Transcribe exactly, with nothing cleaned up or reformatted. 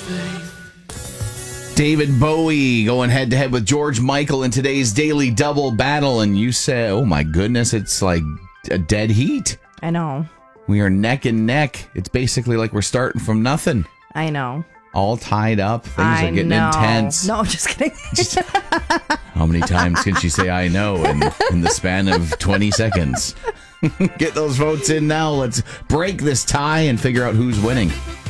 David Bowie going head to head with George Michael in today's Daily Double battle. And you say, oh my goodness, it's like a dead heat. I know. We are neck and neck. It's basically like we're starting from nothing. I know. All tied up. Things I are getting know. intense. No, just kidding. Just, how many times can she say I know in, in the span of twenty seconds? Get those votes in now. Let's break this tie and figure out who's winning.